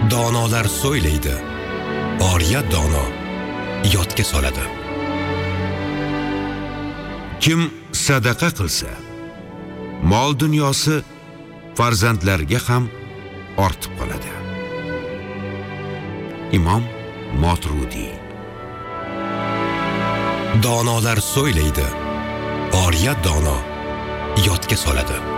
Donolar so'ylaydi, oriya dono yodga soladi. Kim sadaqa qilsa, mol dunyosi farzandlarga ham ortib qoladi. Imom Moturudi. Donolar so'ylaydi, oriya dono yodga soladi.